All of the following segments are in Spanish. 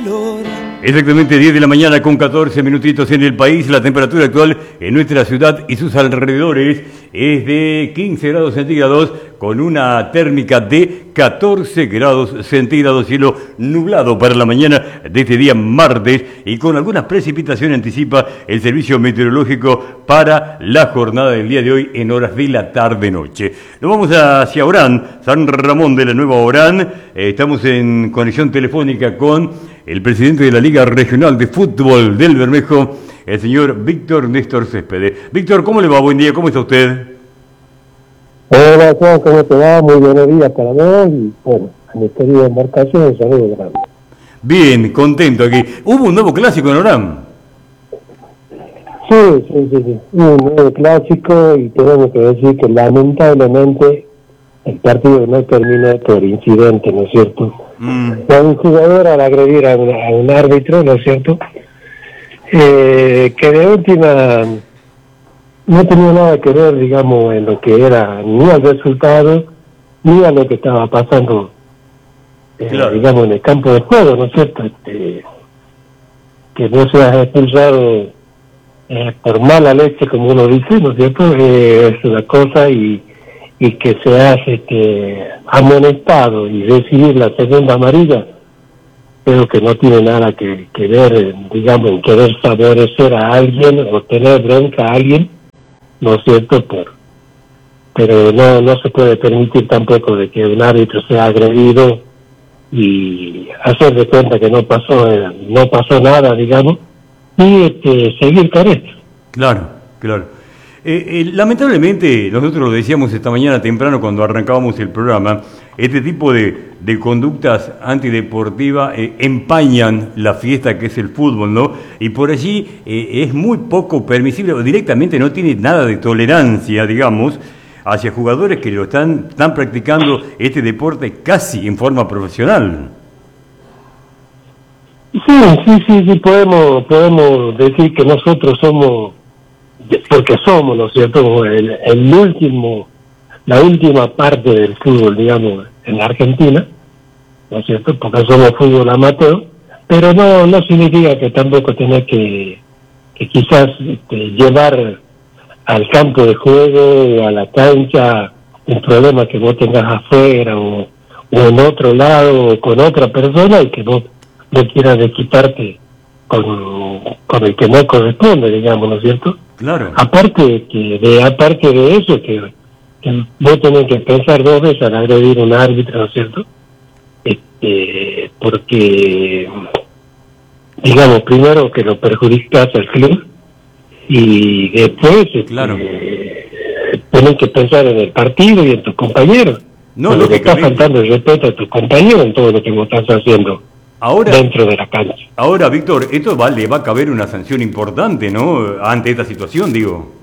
Exactamente 10 de la mañana con 14 minutitos en el país. La temperatura actual en nuestra ciudad y sus alrededores es de 15 grados centígrados con una térmica de 14 grados centígrados. Cielo nublado para la mañana de este día martes y con algunas precipitaciones anticipa el servicio meteorológico para la jornada del día de hoy en horas de la tarde-noche. Nos vamos hacia Orán, San Ramón de la Nueva Orán. Estamos en conexión telefónica con el presidente de la Liga Regional de Fútbol del Bermejo, el señor Víctor Néstor Céspedes. Víctor, ¿cómo le va? Buen día, ¿cómo está usted? Hola, Juan, ¿cómo te va? Muy buenos días para vos y, bueno, a mi querida embarcación, un saludo grande. Bien, contento aquí. ¿Hubo un nuevo clásico en Orán? Sí. Un nuevo clásico y tenemos que decir que lamentablemente el partido no terminó por incidente, ¿no es cierto? Con un jugador al agredir a un árbitro, ¿no es cierto? Que de última no tenía nada que ver, digamos, en lo que era ni al resultado, ni a lo que estaba pasando, claro, digamos, en el campo de juego, ¿no es cierto? Que no seas expulsado por mala leche, como uno dice, ¿no es cierto? Es una cosa y que seas amonestado y recibir la segunda amarilla, creo que no tiene nada que ver, digamos, en querer favorecer a alguien o tener bronca a alguien, ¿no es cierto? Pero no se puede permitir tampoco de que un árbitro sea agredido y hacer de cuenta que no pasó nada, digamos, y seguir con esto. Claro. Lamentablemente, nosotros lo decíamos esta mañana temprano cuando arrancábamos el programa, este tipo de conductas antideportivas empañan la fiesta que es el fútbol, ¿no? Y por allí es muy poco permisible, o directamente no tiene nada de tolerancia, digamos, hacia jugadores que lo están practicando este deporte casi en forma profesional. Sí, podemos decir que nosotros somos, porque somos, ¿no es cierto?, la última parte del fútbol, digamos, en la Argentina, ¿no es cierto?, porque somos fútbol amateur, pero no significa que tampoco tenés que quizás llevar al campo de juego o a la cancha un problema que vos tengas afuera o en otro lado o con otra persona y que vos no quieras desquitarte con el que no corresponde, digamos, ¿no es cierto? Claro. Aparte de eso, que vos tenés que pensar dos veces al agredir a un árbitro, ¿no es cierto? Porque, digamos, primero que lo perjudicas al club y después claro, tenés que pensar en el partido y en tus compañeros. No, lo que está faltando el respeto a tus compañeros en todo lo que vos estás haciendo. Ahora, dentro de la cancha. Ahora, Víctor, esto le va a caber una sanción importante, ¿no? Ante esta situación, digo.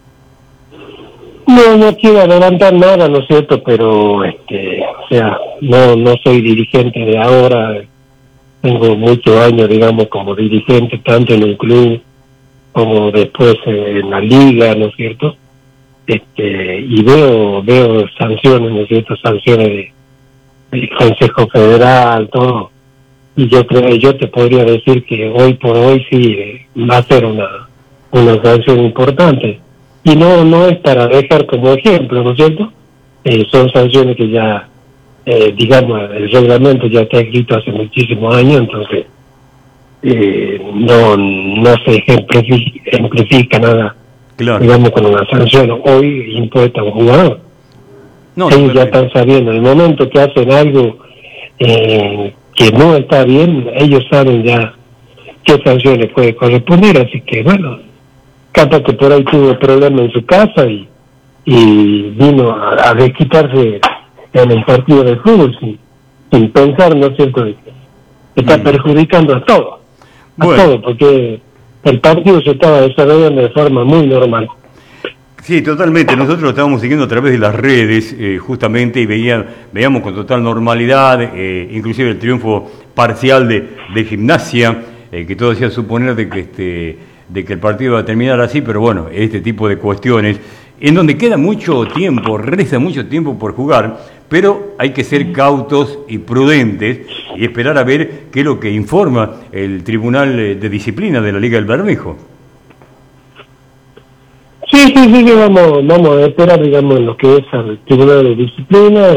No quiero adelantar nada, ¿no es cierto? Pero, o sea, no soy dirigente de ahora. Tengo muchos años, digamos, como dirigente, tanto en el club como después en la liga, ¿no es cierto? Y veo sanciones, ¿no es cierto? Sanciones del Consejo Federal, todo. Y yo te podría decir que hoy por hoy sí va a ser una sanción importante. Y no es para dejar como ejemplo, ¿no es cierto? Son sanciones que ya, digamos, el reglamento ya está escrito hace muchísimos años, entonces no se ejemplifica nada, claro, digamos, con una sanción hoy impuesta a un jugador. Ellos ya están sabiendo, en el momento que hacen algo que no está bien, ellos saben ya qué sanción les puede corresponder, así que bueno, capaz que por ahí tuvo problemas en su casa y vino a desquitarse en el partido de fútbol sin pensar, ¿no es cierto?, que está perjudicando a todo, porque el partido se estaba desarrollando de forma muy normal. Sí, totalmente. Nosotros lo estábamos siguiendo a través de las redes, justamente, y veíamos con total normalidad, inclusive el triunfo parcial de Gimnasia, que todo hacía suponer de que el partido iba a terminar así, pero bueno, este tipo de cuestiones, en donde queda mucho tiempo, resta mucho tiempo por jugar, pero hay que ser cautos y prudentes y esperar a ver qué es lo que informa el Tribunal de Disciplina de la Liga del Bermejo. Sí, vamos a esperar, digamos, en lo que es al Tribunal de Disciplina.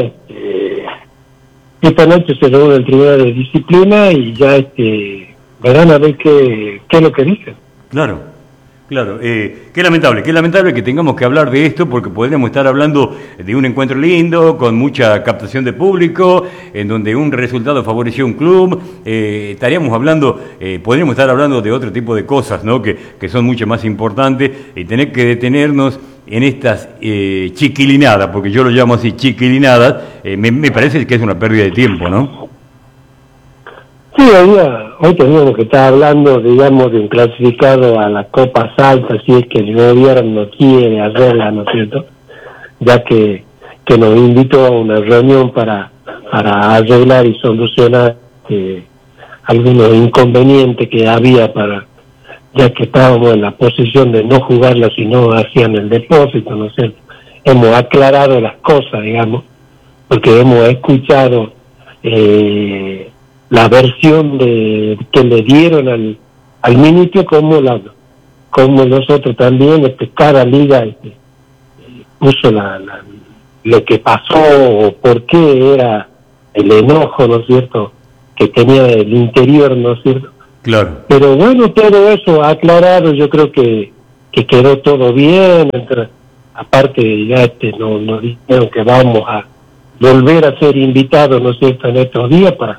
Esta noche se reúne el Tribunal de Disciplina y ya verán a ver qué es lo que dicen. Claro. Qué lamentable que tengamos que hablar de esto, porque podríamos estar hablando de un encuentro lindo, con mucha captación de público, en donde un resultado favoreció a un club, podríamos estar hablando de otro tipo de cosas, ¿no? que son mucho más importantes, y tener que detenernos en estas chiquilinadas, porque yo lo llamo así, chiquilinadas, me parece que es una pérdida de tiempo, ¿no? Sí, hoy teníamos que estar hablando, digamos, de un clasificado a la Copa Salta, si es que el gobierno quiere hacerla, ¿no es cierto? Ya que nos invitó a una reunión para arreglar y solucionar algunos inconvenientes que había ya que estábamos en la posición de no jugarla si no hacían el depósito, ¿no es cierto? Hemos aclarado las cosas, digamos, porque hemos escuchado la versión que le dieron al ministro, como nosotros también, cada liga puso lo que pasó o por qué era el enojo, ¿no es cierto?, que tenía el interior, ¿no es cierto? Claro. Pero bueno, todo eso aclarado, yo creo que quedó todo bien. Aparte ya nos dijeron que vamos a volver a ser invitados, ¿no es cierto?, en estos días para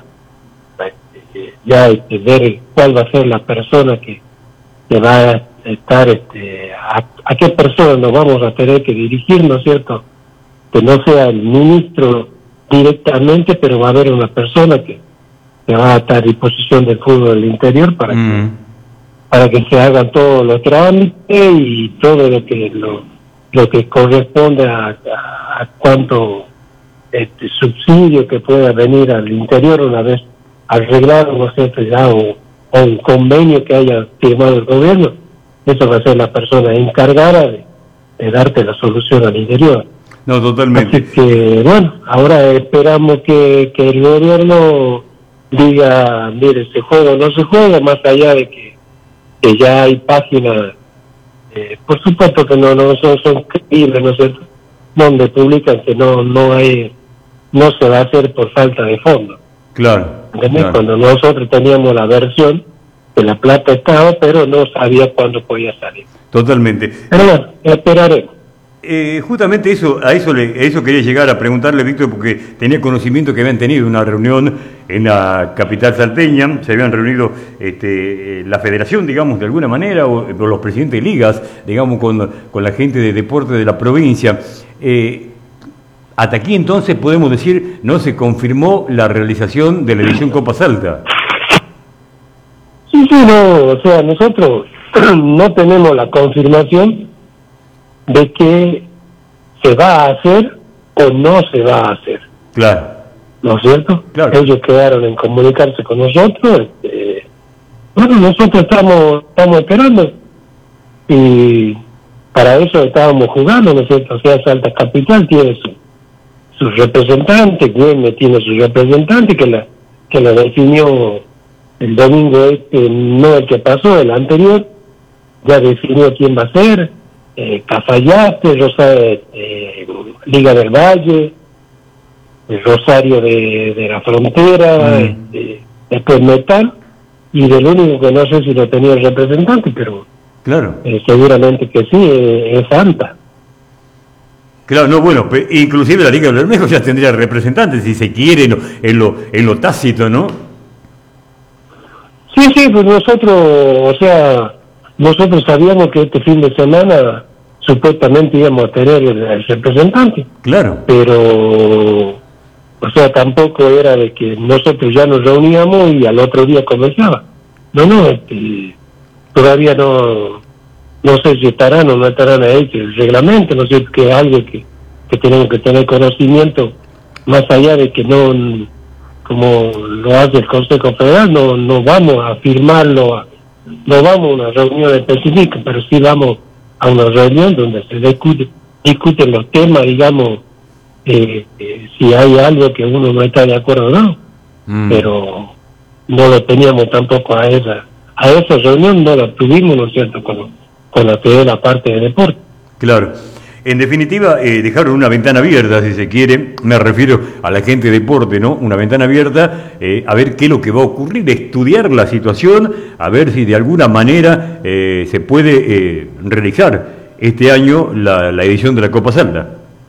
ya ver cuál va a ser la persona que va a estar, a qué persona nos vamos a tener que dirigir, ¿no es cierto? Que no sea el ministro directamente, pero va a haber una persona que va a estar a disposición del fútbol del interior para que se hagan todos los trámites y todo lo que corresponde a cuánto subsidio que pueda venir al interior una vez arreglado, ¿no es cierto?, ya o un convenio que haya firmado el gobierno. Eso va a ser la persona encargada de darte la solución al interior. No, totalmente. Así que, bueno, ahora esperamos que el gobierno diga, mire, se juega o no se juega, más allá de que ya hay páginas, por supuesto que no son creíbles, ¿no es cierto?, donde publican que no se va a hacer por falta de fondos. Claro. Cuando nosotros teníamos la versión que la plata estaba, pero no sabía cuándo podía salir. Totalmente. Pero bueno, esperaremos. Justamente a eso quería llegar a preguntarle, Víctor, porque tenía conocimiento que habían tenido una reunión en la capital salteña, se habían reunido la federación, digamos, de alguna manera, o los presidentes de ligas, digamos, con la gente de deporte de la provincia. Hasta aquí entonces podemos decir, no se confirmó la realización de la edición Copa Salta. Sí, no, o sea, nosotros no tenemos la confirmación de que se va a hacer o no se va a hacer. Claro. ¿No es cierto? Claro. Ellos quedaron en comunicarse con nosotros. Bueno, nosotros estamos esperando y para eso estábamos jugando, ¿no es cierto? O sea, Salta Capital tiene su representante, Güemes tiene su representante que la definió el domingo no el que pasó, el anterior, ya definió quién va a ser, Cafayate, Liga del Valle, el Rosario de la Frontera, después Metal, y del único que no sé si lo tenía el representante, pero claro, seguramente que sí, es Santa. Claro, no, bueno, inclusive la Liga del Bermejo ya tendría representantes, si se quiere, en lo tácito, ¿no? Sí, pues nosotros sabíamos que este fin de semana supuestamente íbamos a tener el representante. Claro. Pero, o sea, tampoco era de que nosotros ya nos reuníamos y al otro día comenzaba. No, todavía no sé si estarán o no estarán ahí, que el reglamento, no sé, que es algo que tenemos que tener conocimiento, más allá de que no, como lo hace el Consejo Federal, no vamos a firmarlo, no vamos a una reunión específica, pero sí vamos a una reunión donde se discuten los temas, digamos, si hay algo que uno no está de acuerdo o no, pero no lo teníamos tampoco a esa reunión, no la tuvimos, ¿no es cierto?, con la que es la parte de deporte. Claro. En definitiva, dejaron una ventana abierta, si se quiere, me refiero a la gente de deporte, ¿no? Una ventana abierta, a ver qué es lo que va a ocurrir, estudiar la situación, a ver si de alguna manera se puede realizar este año la edición de la Copa Salta.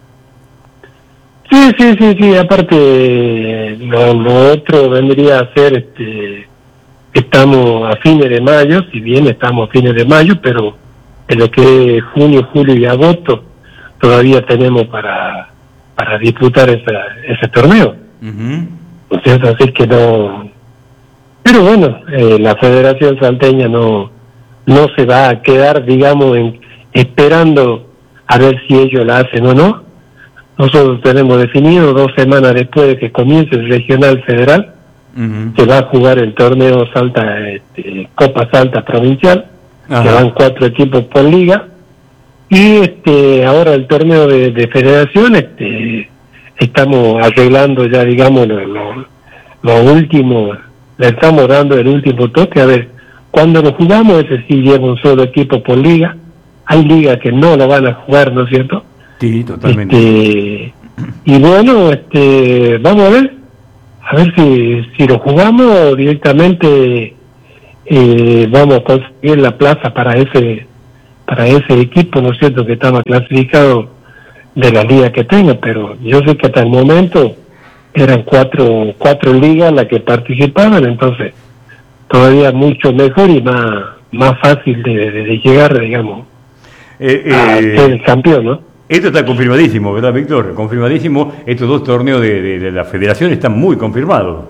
Sí, aparte lo otro vendría a ser, estamos a fines de mayo, si bien estamos a fines de mayo, pero en lo que es junio, julio y agosto, todavía tenemos para disputar ese torneo. ¿No es cierto? Así que no... Pero bueno, la Federación Salteña no se va a quedar, digamos, esperando a ver si ellos la hacen o no. Nosotros tenemos definido 2 semanas después de que comience el regional federal, se va a jugar el torneo Salta, Copa Salta Provincial, que van 4 equipos por liga, y ahora el torneo de federación, estamos arreglando ya, digamos, lo último, le estamos dando el último toque, a ver, cuando lo jugamos, ese sí lleva un solo equipo por liga, hay ligas que no lo van a jugar, ¿no es cierto? Sí, totalmente. Y bueno, vamos a ver si lo jugamos directamente, vamos a conseguir la plaza para ese equipo, ¿no es cierto?, que estaba clasificado de la liga que tenga, pero yo sé que hasta el momento eran cuatro ligas las que participaban, entonces todavía mucho mejor y más fácil de llegar, digamos, a ser el campeón, ¿no? Esto está confirmadísimo, ¿verdad, Víctor? Confirmadísimo. Estos 2 torneos de la federación están muy confirmados.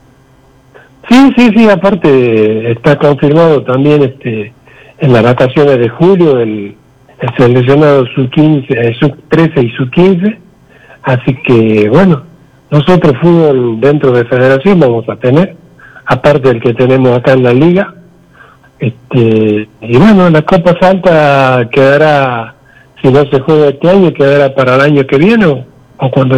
Sí, aparte está confirmado también en las vacaciones de julio el seleccionado sub-15, sub-13 y sub-15, así que bueno, nosotros fútbol dentro de federación vamos a tener, aparte del que tenemos acá en la liga, y bueno, la Copa Salta quedará, si no se juega este año, quedará para el año que viene o cuando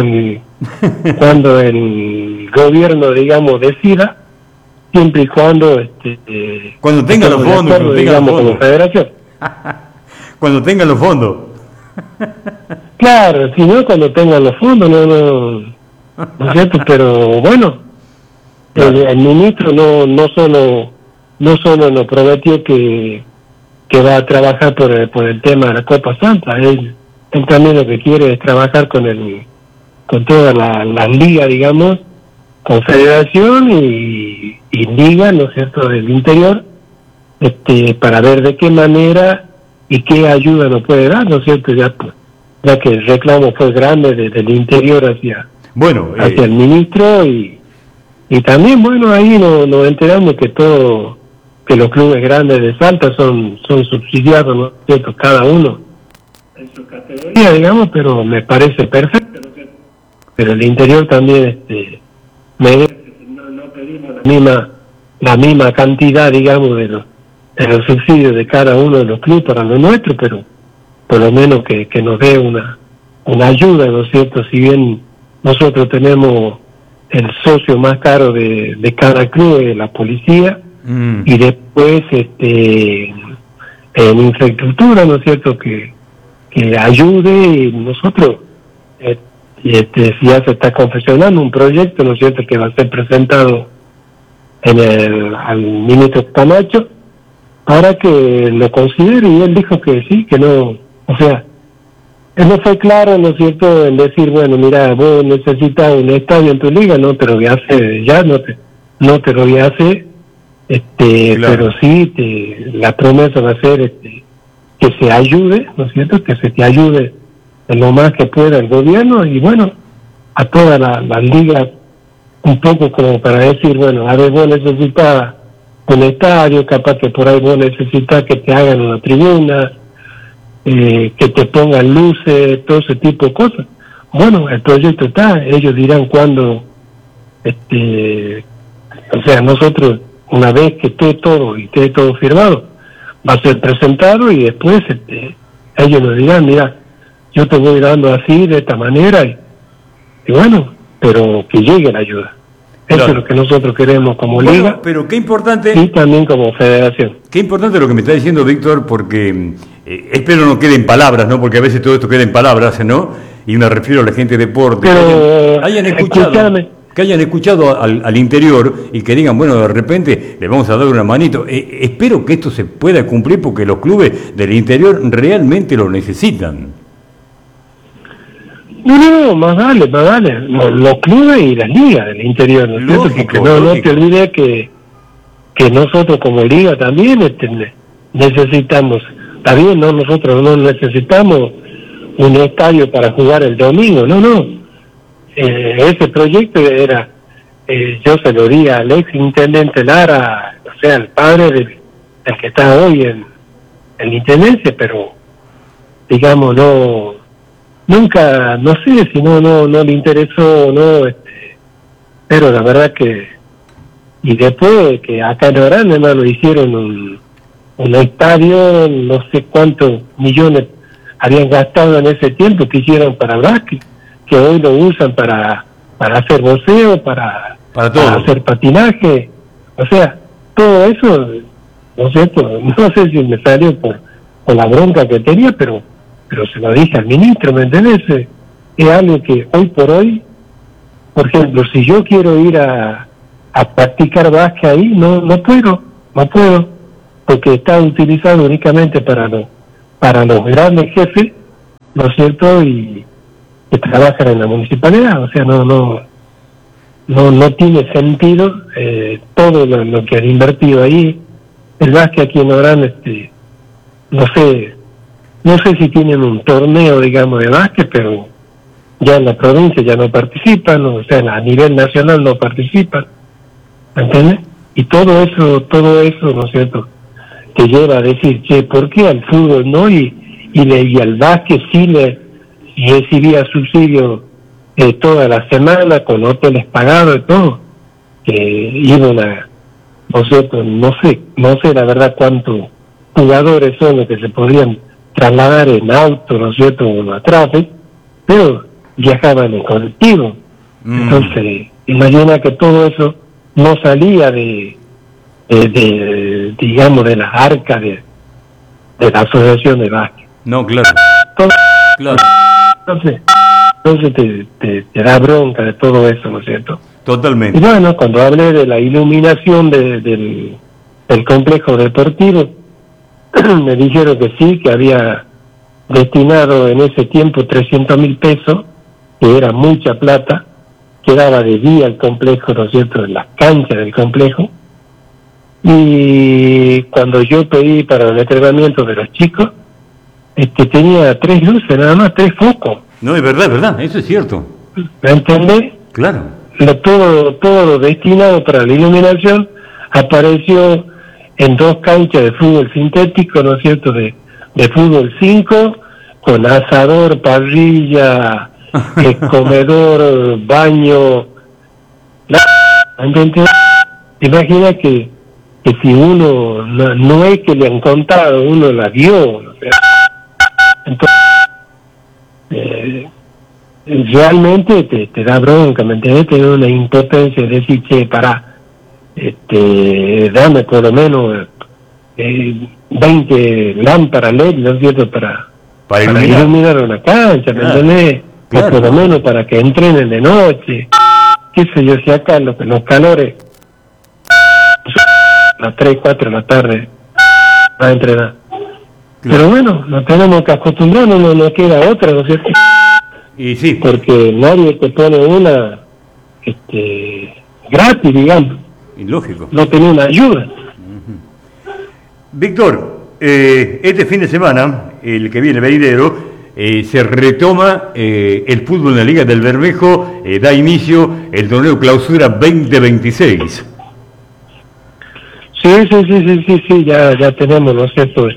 el gobierno, digamos, decida, siempre y cuando cuando tenga los fondos, como federación. Cuando tengan los fondos. Claro, si no, cuando tengan los fondos, no es cierto, pero bueno, el ministro no solo nos prometió que va a trabajar por el tema de la Copa Santa, él también lo que quiere es trabajar con toda la liga, digamos, con federación y liga, ¿no es cierto?, del interior, para ver de qué manera y qué ayuda nos puede dar, ¿no es cierto?, ya que el reclamo fue grande desde el interior hacia el ministro y también, bueno, ahí nos enteramos que los clubes grandes de Salta son subsidiados, ¿no es cierto?, cada uno en su categoría, digamos, pero me parece perfecto, ¿no es cierto? Pero el interior también merece, no pedimos la misma cantidad, digamos, de los subsidios de cada uno de los clubes para lo nuestro, pero por lo menos que nos dé una ayuda, ¿no es cierto? Si bien nosotros tenemos el socio más caro de cada club, la policía, y después en infraestructura, ¿no es cierto?, que ayude, y nosotros si ya se está confeccionando un proyecto, ¿no es cierto?, que va a ser presentado al ministro Camacho para que lo considere, y él dijo que sí, que no, o sea, él no fue claro, ¿no es cierto?, en decir, bueno, mira, vos necesitas un estadio en tu liga, no te lo voy a hacer, ya no te lo voy a hacer, claro. Pero sí, la promesa va a ser que se ayude, ¿no es cierto?, que se te ayude en lo más que pueda el gobierno, y bueno, a toda la liga, un poco como para decir, bueno, a ver, vos necesitas un estadio, capaz que por ahí vos necesitas que te hagan una tribuna, que te pongan luces, todo ese tipo de cosas. Bueno, el proyecto está, ellos dirán cuándo, o sea, nosotros, una vez que esté todo firmado, va a ser presentado y después ellos nos dirán, mira, yo te voy dando así, de esta manera, y bueno, pero que llegue la ayuda. Eso Claro. es lo que nosotros queremos como Bueno, liga pero qué importante, y también como federación. qué importante lo que me está diciendo Víctor, porque espero no quede en palabras, ¿no? Porque a veces todo esto queda en palabras, ¿no? Y me refiero a la gente de deporte, Pero, que hayan escuchado, escúchame. que hayan escuchado al interior y que digan, bueno, de repente le vamos a dar una manito. Espero que esto se pueda cumplir porque los clubes del interior realmente lo necesitan. No, más vale. Los clubes y las ligas del interior, ¿no es cierto? Lógico, Porque no lógico. te olvides que nosotros como liga también necesitamos, está bien, no, nosotros no necesitamos un estadio para jugar el domingo, no. Ese proyecto era, yo se lo di al ex intendente Lara, o sea, el padre del que está hoy en la intendencia, pero digamos, nunca, no sé si no le interesó o no, pero la verdad que, y después que acá en Orán, hermano, hicieron un estadio, no sé cuántos millones habían gastado en ese tiempo que hicieron para básquet, que hoy lo usan para hacer boxeo, para todo. hacer patinaje, o sea, todo eso, no sé si me salió por la bronca que tenía, pero se lo dije al ministro, ¿me entendés? Es algo que hoy por hoy, por ejemplo, si yo quiero ir a practicar básquet ahí, no puedo, porque está utilizado únicamente para los grandes jefes, ¿no es cierto? Y que trabajan en la municipalidad, o sea, no tiene sentido todo lo que han invertido ahí. El básquet aquí en Orán, no sé si tienen un torneo, digamos, de básquet, pero ya en la provincia ya no participan, o sea, a nivel nacional no participan, ¿me entiendes? Y todo eso, ¿no es cierto?, te lleva a decir, che, ¿por qué al fútbol no? Y al básquet sí recibía subsidio toda la semana, con hoteles pagados y todo, que iban a, ¿no es cierto?, no sé la verdad cuántos jugadores son los que se podrían trasladar en auto, ¿no es cierto?, o en atrafe, pero viajaban en colectivo. Entonces, imagina que todo eso no salía digamos, de las arcas de la asociación de básquet. No, claro. Claro. Entonces te da bronca de todo eso, ¿no es cierto? Totalmente. Y bueno, cuando hablé de la iluminación del complejo deportivo, me dijeron que sí, que había destinado en ese tiempo 300.000 pesos, que era mucha plata, que daba de día el complejo, ¿no es cierto?, en las canchas del complejo. Y cuando yo pedí para el entrenamiento de los chicos, tenía 3 luces, nada más, 3 focos. No, es verdad, eso es cierto. ¿Me entendés? Claro. Todo destinado para la iluminación apareció en 2 canchas de fútbol sintético, ¿no es cierto?, de fútbol 5, con asador, parrilla, comedor, baño. ¿Entendés? Imagina que si uno no es que le han contado, uno la vio, ¿no? Entonces, realmente te da bronca, ¿me entendés? Te da una impotencia de decir, che, pará, dame por lo menos 20 lámparas LED, ¿no es cierto?, para iluminar una cancha, ¿me entendés? Claro. O por lo menos para que entrenen de noche, qué sé yo, si acá los calores a las 3, 4 de la tarde va a entrenar. Claro. Pero bueno, nos tenemos que acostumbrar, no queda otra, ¿no es cierto? Y sí. Porque nadie te pone una gratis, digamos. Ilógico. No tiene una ayuda. Víctor, este fin de semana, el que viene, venidero, se retoma el fútbol en la Liga del Bermejo, da inicio el torneo Clausura 2026. Sí, ya tenemos, ¿no es cierto?,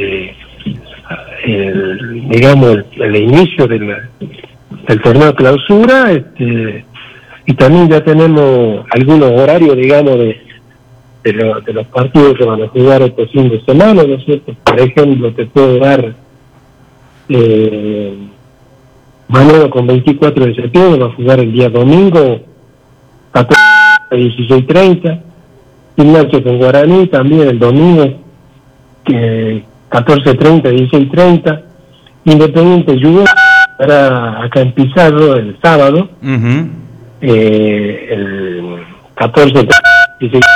digamos, el inicio del torneo Clausura, y también ya tenemos algunos horarios, digamos, de los partidos que van a jugar este fin de semana, ¿no es cierto? Por ejemplo, te puedo dar Mañana con 24 de septiembre va a jugar el día domingo 14 a 16:30. Gimnasia con Guaraní también el domingo 14:30 a 16:30. Independiente Juventus estará acá en Pizarro el sábado, el 14:30 a 16:30.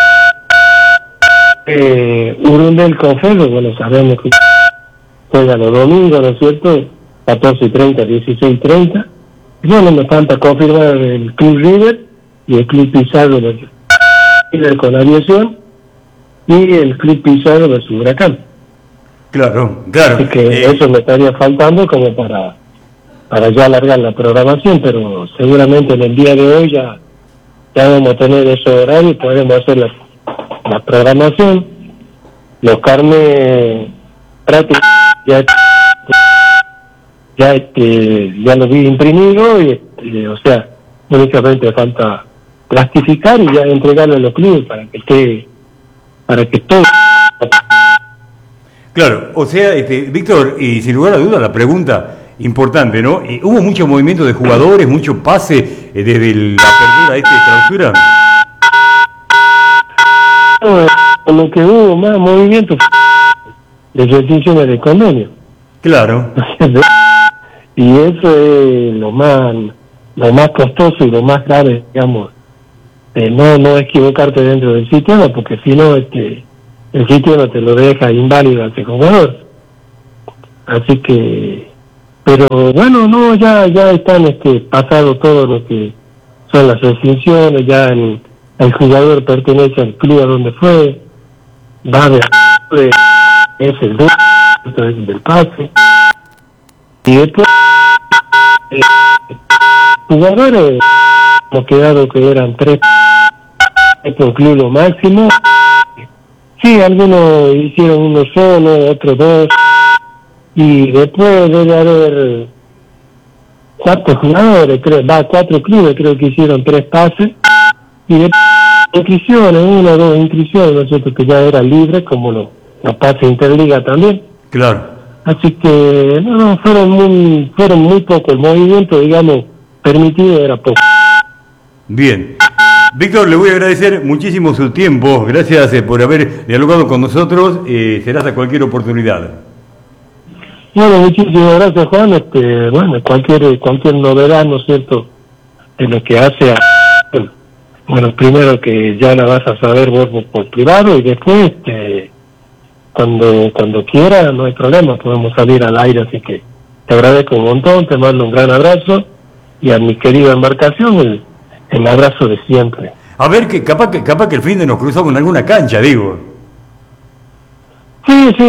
Urundel con Felo, bueno, sabemos que juega los domingos, ¿no es cierto? 14:30 a 16:30. Y bueno, me falta confirmar el Club River y el Club Pizarro River con Aviación y el Club Pizarro de su Huracán. Claro. Así que eso me estaría faltando como para ya alargar la programación, pero seguramente en el día de hoy ya vamos a tener esos horarios y podemos hacer la programación. Los carnes prácticamente ya lo vi imprimido y o sea, únicamente falta plastificar y ya entregarlo a los clubes para que todo. Claro, o sea, Víctor, y sin lugar a duda la pregunta importante, ¿no? ¿Hubo mucho movimiento de jugadores, mucho pase desde la apertura de esta clausura? Lo que hubo más movimiento de rescisión del convenio. Claro. Y eso es lo más costoso y lo más grave, digamos, no equivocarte dentro del sistema, porque si no, el sistema te lo deja inválido al jugador. Así que, pero bueno, no, ya están pasado todo lo que son las restricciones, ya el jugador pertenece al club a donde fue, va es el del pase, y después jugadores hemos quedado que eran 3 por club lo máximo. Sí, algunos hicieron uno solo, otros 2, y después debe haber 4 jugadores, 4 clubes creo que hicieron 3 pases, y después inscripciones, 1 o 2 inscripciones, ¿no es cierto?, que ya eran libres, como los pases interliga también. Claro. Así que, fueron muy pocos, el movimiento, digamos, permitido era poco. Bien. Víctor, le voy a agradecer muchísimo su tiempo, gracias por haber dialogado con nosotros, será hasta cualquier oportunidad. Bueno, muchísimas gracias, Juan. Bueno, cualquier novedad, ¿no es cierto?, de lo que hace bueno, primero que ya la vas a saber vos por privado, y después, cuando quiera, no hay problema, podemos salir al aire, así que te agradezco un montón, te mando un gran abrazo, y a mi querida embarcación, el abrazo de siempre. A ver, que capaz que el fin de nos cruzamos en alguna cancha, digo. Sí,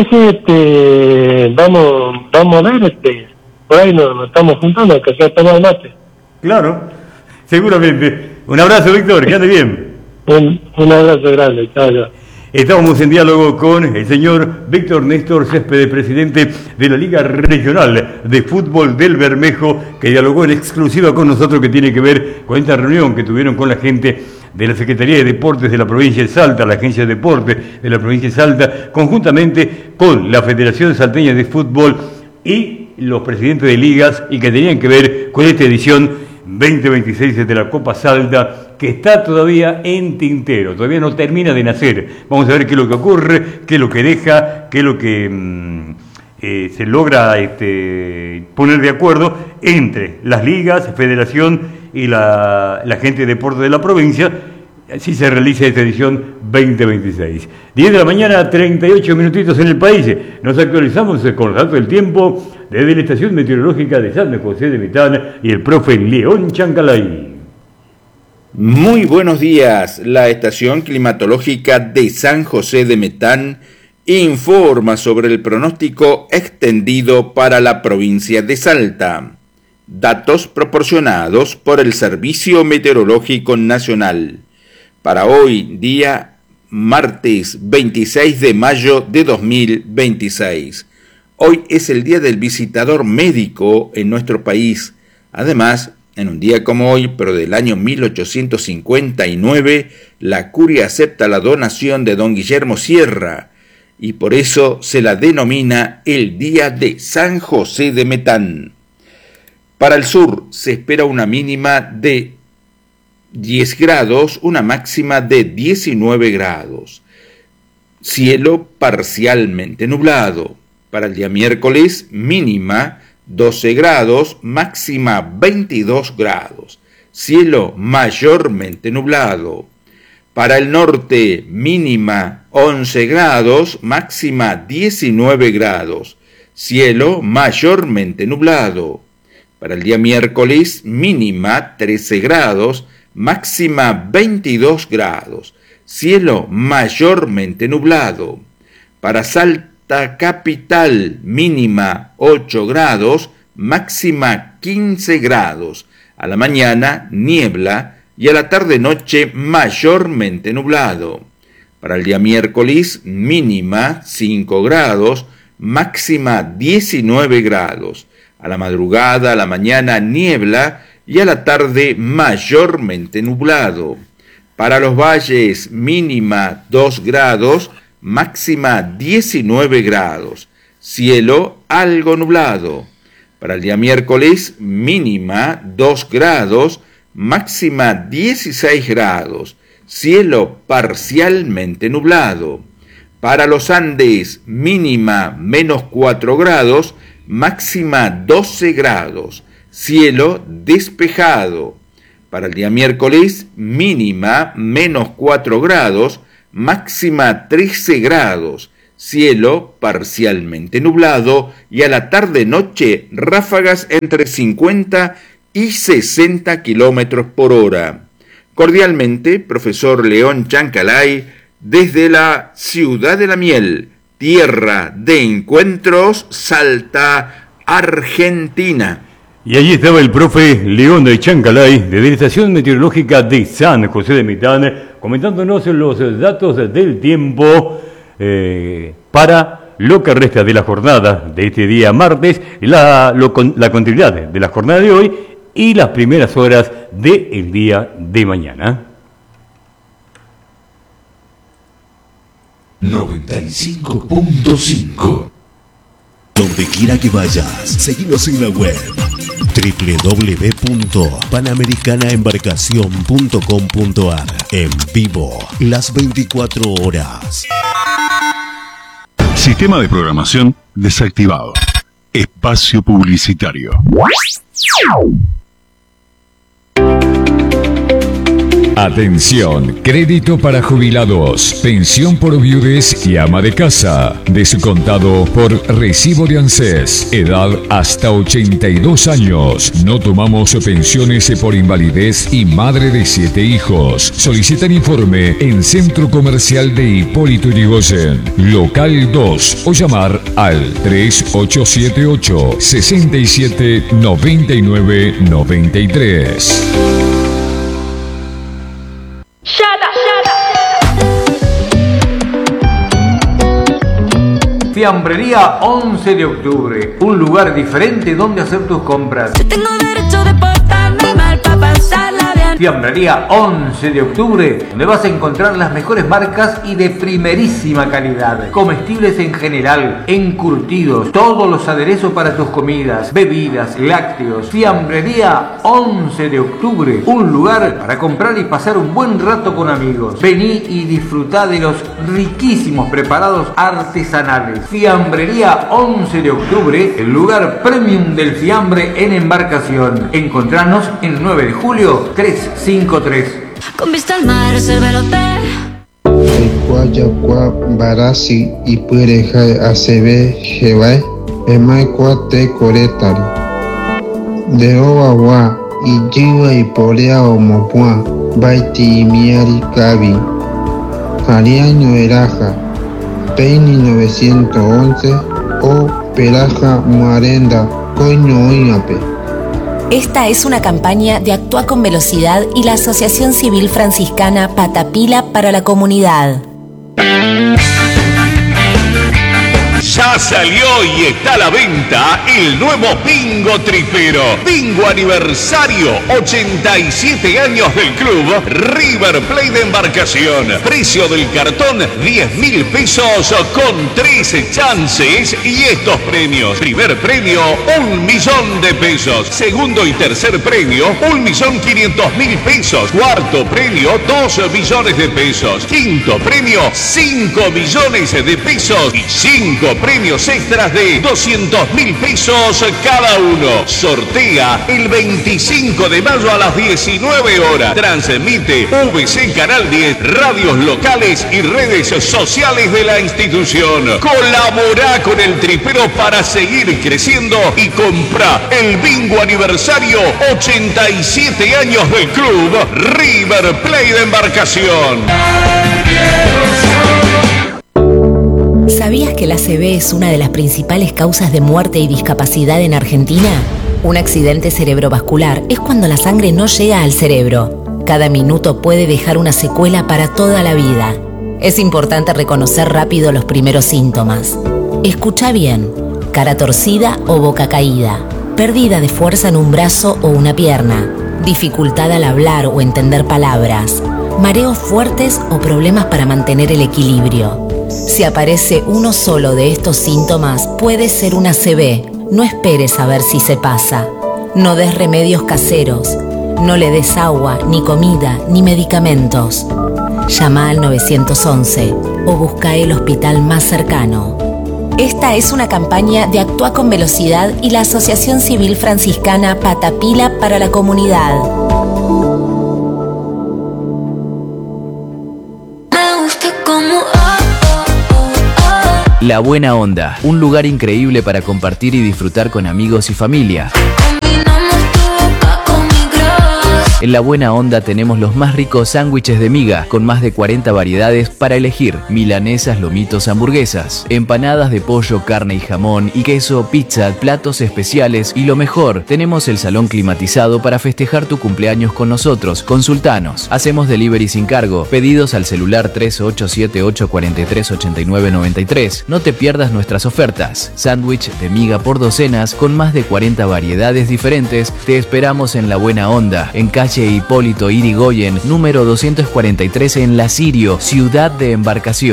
vamos a ver, por ahí nos estamos juntando, aunque sea tomar mate. Claro, seguramente. Un abrazo, Víctor, que ande bien. Un abrazo grande, chao. Estamos en diálogo con el señor Víctor Néstor Céspedes, presidente de la Liga Regional de Fútbol del Bermejo, que dialogó en exclusiva con nosotros, que tiene que ver con esta reunión que tuvieron con la gente de la Secretaría de Deportes de la provincia de Salta, la Agencia de Deportes de la provincia de Salta, conjuntamente con la Federación Salteña de Fútbol y los presidentes de ligas, y que tenían que ver con esta edición 2026 de la Copa Salta, que está todavía en tintero, todavía no termina de nacer. Vamos a ver qué es lo que ocurre, qué es lo que deja, qué es lo que se logra poner de acuerdo entre las ligas, federación y la gente de deporte de la provincia, si se realiza esta edición 2026. 10 de la mañana, 38 minutitos en el país. Nos actualizamos con los datos del tiempo desde la estación meteorológica de San José de Metán y el profe León Chancalay. Muy buenos días. La estación climatológica de San José de Metán informa sobre el pronóstico extendido para la provincia de Salta. Datos proporcionados por el Servicio Meteorológico Nacional. Para hoy, día martes 26 de mayo de 2026. Hoy es el Día del Visitador Médico en nuestro país. Además, en un día como hoy, pero del año 1859, la curia acepta la donación de don Guillermo Sierra, y por eso se la denomina el Día de San José de Metán. Para el sur se espera una mínima de 10 grados, una máxima de 19 grados. Cielo parcialmente nublado. Para el día miércoles, mínima 12 grados, máxima 22 grados. Cielo mayormente nublado. Para el norte, mínima 11 grados, máxima 19 grados. Cielo mayormente nublado. Para el día miércoles, mínima 13 grados, máxima 22 grados. Cielo mayormente nublado. Para Salta capital, mínima 8 grados, máxima 15 grados. A la mañana, niebla y a la tarde-noche mayormente nublado. Para el día miércoles, mínima 5 grados, máxima 19 grados. A la madrugada, a la mañana, niebla y a la tarde mayormente nublado. Para los valles, mínima 2 grados, máxima 19 grados. Cielo algo nublado. Para el día miércoles, mínima 2 grados, máxima 16 grados. Cielo parcialmente nublado. Para los Andes, mínima menos 4 grados, máxima 12 grados. Cielo despejado. Para el día miércoles, mínima menos 4 grados, máxima 13 grados. Cielo parcialmente nublado y a la tarde-noche ráfagas entre 50 y 60 kilómetros por hora. Cordialmente, profesor León Chancalay, desde la Ciudad de la Miel, tierra de encuentros, Salta, Argentina. Y allí estaba el profe León de Chancalay, de la Estación Meteorológica de San José de Metán, comentándonos los datos del tiempo para lo que resta de la jornada de este día martes, la continuidad de la jornada de hoy y las primeras horas del día de mañana. 95.5. Donde quiera que vayas, seguinos en la web www.panamericanaembarcacion.com.ar. En vivo, las 24 horas. Sistema de programación desactivado. Espacio publicitario. Atención, crédito para jubilados, pensión por viudez y ama de casa, descontado por recibo de ANSES, edad hasta 82 años. No tomamos pensiones por invalidez y madre de 7 hijos. Solicitan informe en Centro Comercial de Hipólito Yrigoyen, local 2, o llamar al 3878 67 99 93. Fiambrería 11 de octubre, un lugar diferente donde hacer tus compras. Yo tengo derecho de portarme mal para pasarla bien. Fiambrería 11 de octubre, donde vas a encontrar las mejores marcas y de primerísima calidad. Comestibles en general, encurtidos, todos los aderezos para tus comidas, bebidas, lácteos. Fiambrería 11 de octubre, un lugar para comprar y pasar un buen rato con amigos. Vení y disfrutá de los riquísimos preparados artesanales. Fiambrería 11 de octubre, el lugar premium del fiambre en embarcación. Encontranos en 9 de julio 353. Con vista al mar, reserva el hotel. Guayacua Barasi y Pureja ACB Jebae, Emacuate Coretari. De Oawa y Jiwa y Porea Omopua, Baiti y Miari Kabi. Jariaño Eraja, Peini 911 o Peraja Muarenda, Coño Oñape. Esta es una campaña de Actúa con Velocidad y la Asociación Civil Franciscana Patapila para la Comunidad. Ya salió y está a la venta el nuevo Bingo Tripero. Bingo aniversario, 87 años del club River Plate de Embarcación. Precio del cartón, 10.000 pesos con 13 chances y estos premios. Primer premio, 1.000.000 pesos. Segundo y tercer premio, 1.500.000 pesos. Cuarto premio, 2 millones de pesos. Quinto premio, 5 millones de pesos. Y 5 premios extras de 200.000 pesos cada uno. Sortea el 25 de mayo a las 19 horas. Transmite VC Canal 10, radios locales y redes sociales de la institución. Colabora con el Tripero para seguir creciendo y compra el Bingo aniversario, 87 años del club River Plate de Embarcación. ¿Sabías que la ACV es una de las principales causas de muerte y discapacidad en Argentina? Un accidente cerebrovascular es cuando la sangre no llega al cerebro. Cada minuto puede dejar una secuela para toda la vida. Es importante reconocer rápido los primeros síntomas. Escucha bien: cara torcida o boca caída, pérdida de fuerza en un brazo o una pierna, dificultad al hablar o entender palabras, mareos fuertes o problemas para mantener el equilibrio. Si aparece uno solo de estos síntomas, puede ser una ACV. No esperes a ver si se pasa. No des remedios caseros. No le des agua, ni comida, ni medicamentos. Llama al 911 o busca el hospital más cercano. Esta es una campaña de Actúa con Velocidad y la Asociación Civil Franciscana Patapila para la Comunidad. La Buena Onda, un lugar increíble para compartir y disfrutar con amigos y familia. En La Buena Onda tenemos los más ricos sándwiches de miga, con más de 40 variedades para elegir: milanesas, lomitos, hamburguesas, empanadas de pollo, carne y jamón y queso, pizza, platos especiales y lo mejor, tenemos el salón climatizado para festejar tu cumpleaños con nosotros. Consultanos. Hacemos delivery sin cargo. Pedidos al celular 3878438993. No te pierdas nuestras ofertas. Sándwich de miga por docenas con más de 40 variedades diferentes. Te esperamos en La Buena Onda, en calle Hipólito Yrigoyen, número 243 en La Sirio, ciudad de Embarcación.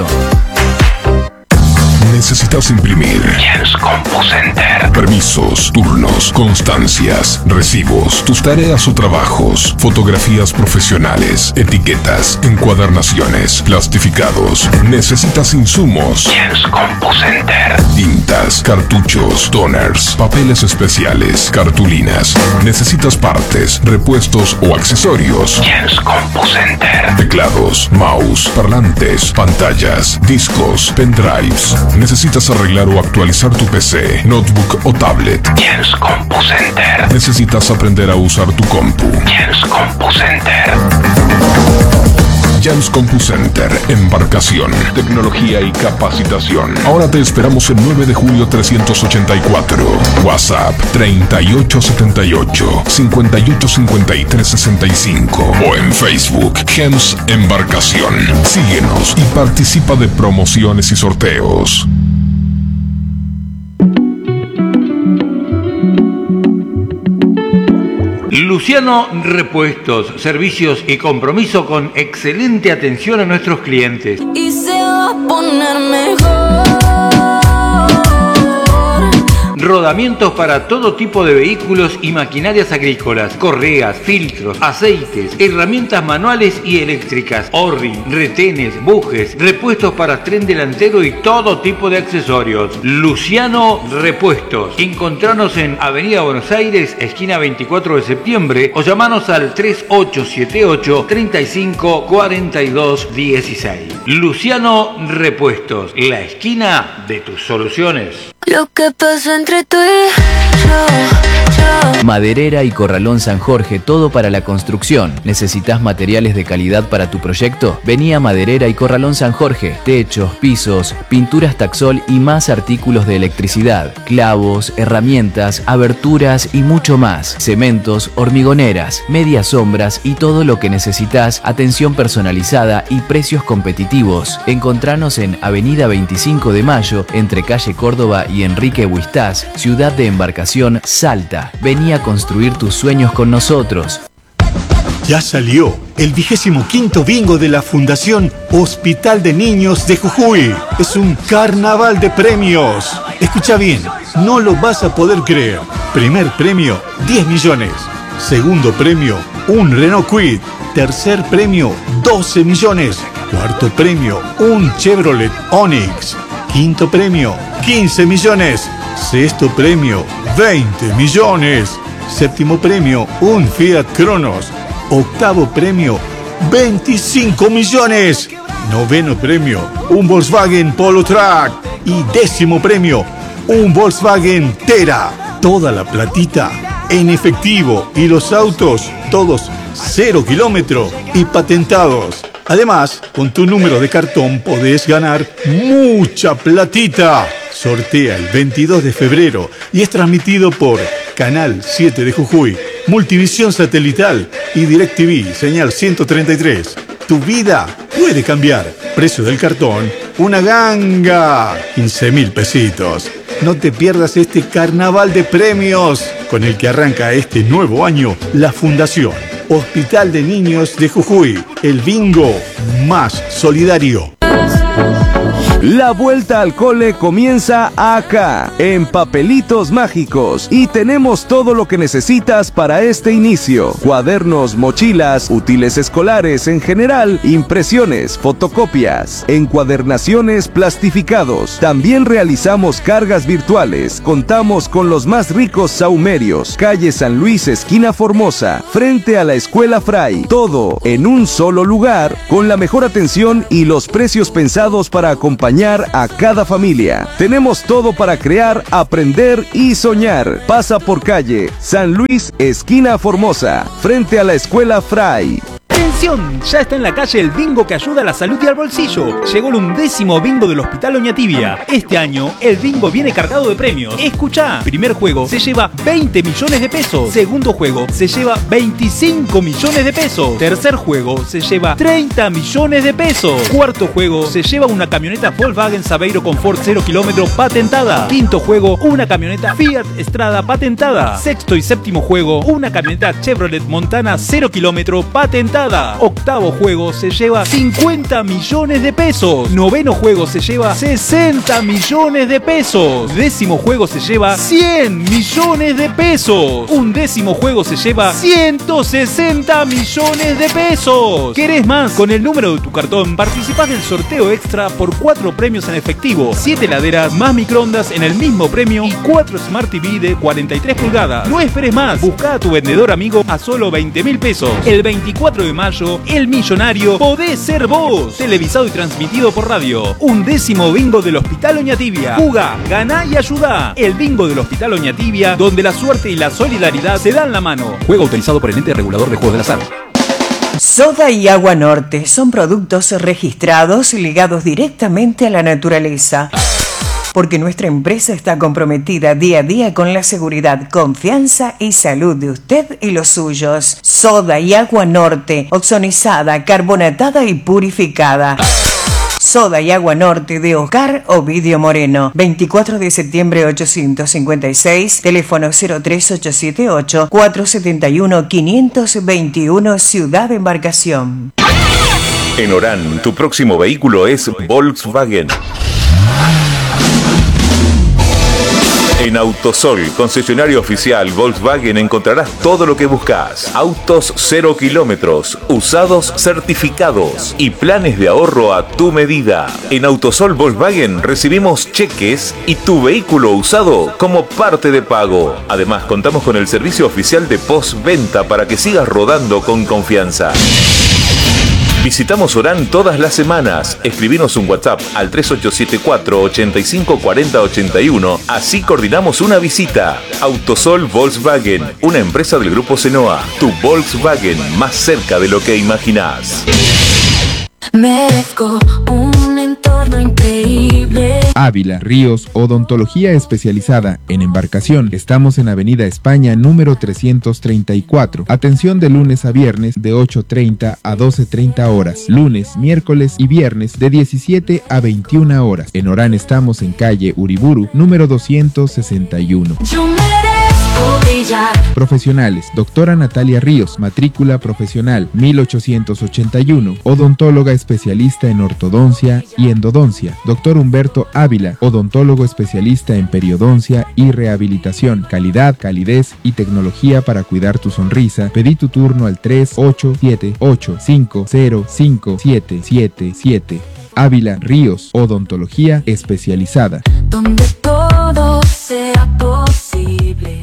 ¿Necesitas imprimir? Jens CompuCenter. Permisos, turnos, constancias, recibos, tus tareas o trabajos, fotografías profesionales, etiquetas, encuadernaciones, plastificados. ¿Necesitas insumos? Jens CompuCenter. Tintas, cartuchos, toners, papeles especiales, cartulinas. ¿Necesitas partes, repuestos o accesorios? Jens CompuCenter. Teclados, mouse, parlantes, pantallas, discos, pendrives. ¿Necesitas arreglar o actualizar tu PC, notebook o tablet? Jens CompuCenter. ¿Necesitas aprender a usar tu compu? Jens CompuCenter. Jens CompuCenter, Embarcación, tecnología y capacitación. Ahora te esperamos en 9 de julio 384. WhatsApp 3878-585365 o en Facebook Jens Embarcación. Síguenos y participa de promociones y sorteos. Luciano Repuestos, servicios y compromiso con excelente atención a nuestros clientes. Y se va a poner mejor. Rodamientos para todo tipo de vehículos y maquinarias agrícolas, correas, filtros, aceites, herramientas manuales y eléctricas, O-ring, retenes, bujes, repuestos para tren delantero y todo tipo de accesorios. Luciano Repuestos. Encontranos en Avenida Buenos Aires, esquina 24 de septiembre, o llamanos al 3878-354216. Luciano Repuestos, la esquina de tus soluciones. Lo que pasó entre tú y yo Maderera y Corralón San Jorge, todo para la construcción. ¿Necesitas materiales de calidad para tu proyecto? Vení a Maderera y Corralón San Jorge. Techos, pisos, pinturas Taxol y más artículos de electricidad, clavos, herramientas, aberturas y mucho más. Cementos, hormigoneras, medias sombras y todo lo que necesitas. Atención personalizada y precios competitivos. Encontranos en Avenida 25 de Mayo, entre calle Córdoba y Enrique Huistás, Ciudad de Embarcación, Salta. Vení a construir tus sueños con nosotros. Ya salió el 25º bingo de la Fundación Hospital de Niños de Jujuy. Es un carnaval de premios. Escucha bien, no lo vas a poder creer. Primer premio, 10 millones. Segundo premio, un Renault Kwid. Tercer premio, 12 millones. Cuarto premio, un Chevrolet Onix. Quinto premio, 15 millones. Sexto premio, 20 millones. Séptimo premio, un Fiat Cronos. Octavo premio, 25 millones. Noveno premio, un Volkswagen Polo Truck. Y décimo premio, un Volkswagen Tera. Toda la platita en efectivo y los autos todos 0 kilómetro y patentados. Además, con tu número de cartón podés ganar mucha platita. Sortea el 22 de febrero y es transmitido por Canal 7 de Jujuy, Multivisión Satelital y DirecTV, señal 133. Tu vida puede cambiar. Precio del cartón, una ganga, 15.000 pesitos. No te pierdas este carnaval de premios con el que arranca este nuevo año la Fundación Hospital de Niños de Jujuy, el bingo más solidario. La vuelta al cole comienza acá, en Papelitos Mágicos, y tenemos todo lo que necesitas para este inicio: cuadernos, mochilas, útiles escolares en general, impresiones, fotocopias, encuadernaciones, plastificados. También realizamos cargas virtuales. Contamos con los más ricos saumerios. Calle San Luis, esquina Formosa, frente a la Escuela Fray. Todo en un solo lugar, con la mejor atención y los precios pensados para acompañar a cada familia. Tenemos todo para crear, aprender y soñar. Pasa por calle San Luis, esquina Formosa, frente a la Escuela Fray. ¡Atención! Ya está en la calle el bingo que ayuda a la salud y al bolsillo. Llegó el 11º bingo del Hospital Oñatibia. Este año el bingo viene cargado de premios. Escuchá, primer juego se lleva 20 millones de pesos. Segundo juego se lleva 25 millones de pesos. Tercer juego se lleva 30 millones de pesos. Cuarto juego se lleva una camioneta Volkswagen Saveiro Confort 0 kilómetro patentada. Quinto juego, una camioneta Fiat Strada patentada. Sexto y séptimo juego, una camioneta Chevrolet Montana 0 kilómetro patentada. Octavo juego se lleva 50 millones de pesos. Noveno juego se lleva 60 millones de pesos. Décimo juego se lleva 100 millones de pesos. Undécimo juego se lleva 160 millones de pesos. ¿Querés más? Con el número de tu cartón participás del sorteo extra por 4 premios en efectivo, 7 heladeras más microondas en el mismo premio y 4 Smart TV de 43 pulgadas. No esperes más. Buscá a tu vendedor amigo a solo 20.000 pesos. El 24 de mayo, el millonario podés ser vos. Televisado y transmitido por radio. 11º bingo del Hospital Oñatibia. Jugá, ganá y ayudá. El bingo del Hospital Oñatibia, donde la suerte y la solidaridad se dan la mano. Juego autorizado por el ente regulador de juegos del azar. Soda y Agua Norte son productos registrados ligados directamente a la naturaleza. Porque nuestra empresa está comprometida día a día con la seguridad, confianza y salud de usted y los suyos. Soda y Agua Norte, oxonizada, carbonatada y purificada. Soda y Agua Norte de Oscar Ovidio Moreno, 24 de septiembre 856, teléfono 03878 471 521, Ciudad de Embarcación. En Orán, tu próximo vehículo es Volkswagen. En Autosol, concesionario oficial Volkswagen, encontrarás todo lo que buscas. Autos 0 kilómetros, usados certificados y planes de ahorro a tu medida. En Autosol Volkswagen recibimos cheques y tu vehículo usado como parte de pago. Además, contamos con el servicio oficial de postventa para que sigas rodando con confianza. Visitamos Orán todas las semanas. Escribinos un WhatsApp al 3874 85 40 81. Así coordinamos una visita. Autosol Volkswagen, una empresa del grupo Senoa. Tu Volkswagen más cerca de lo que imaginás. Merezco un entorno increíble. Ávila Ríos, odontología especializada en embarcación. Estamos en Avenida España número 334. Atención de lunes a viernes de 8:30 a 12:30 horas. Lunes, miércoles y viernes de 17 a 21 horas. En Orán estamos en calle Uriburu número 261. Yo merezco brillar. Profesionales: doctora Natalia Ríos, matrícula profesional 1881, odontóloga especialista en ortodoncia y endodoncia. Doctor Humberto Ávila, odontólogo especialista en periodoncia y rehabilitación. Calidad, calidez y tecnología para cuidar tu sonrisa. Pedí tu turno al 3878505777. Ávila Ríos, odontología especializada. Donde todo sea posible.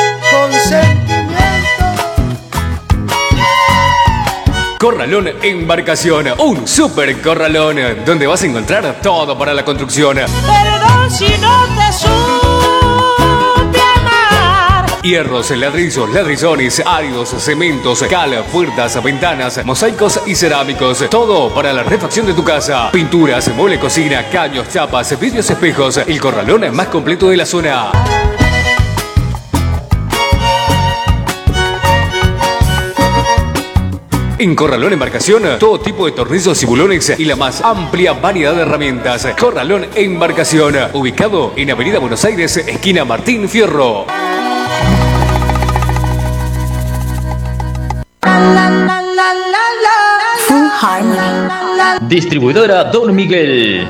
Corralón Embarcación, un super corralón donde vas a encontrar todo para la construcción. Perdón si no te supe amar. Hierros, ladrillos, ladrillones, áridos, cementos, cal, puertas, ventanas, mosaicos y cerámicos. Todo para la refacción de tu casa. Pinturas, mueble cocina, caños, chapas, vidrios, espejos. El corralón más completo de la zona. En Corralón Embarcación, todo tipo de tornillos y bulones y la más amplia variedad de herramientas. Corralón Embarcación, ubicado en Avenida Buenos Aires, esquina Martín Fierro. Full Harmony. Distribuidora Don Miguel,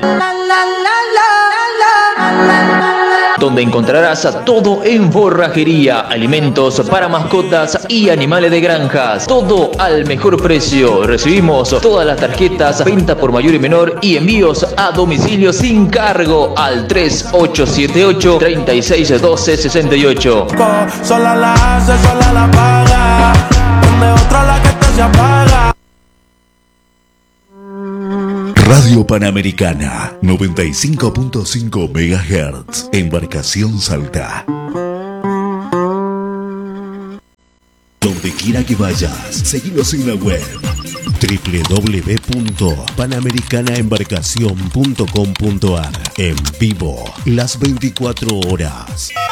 donde encontrarás todo en forrajería, alimentos para mascotas y animales de granjas. Todo al mejor precio. Recibimos todas las tarjetas, venta por mayor y menor y envíos a domicilio sin cargo al 3878 361268. Sola la hace, sola la paga. Donde otra la que te se apaga. Radio Panamericana 95.5 MHz. Embarcación Salta. Donde quiera que vayas, seguinos en la web www.panamericanaembarcacion.com.ar. En vivo las 24 horas.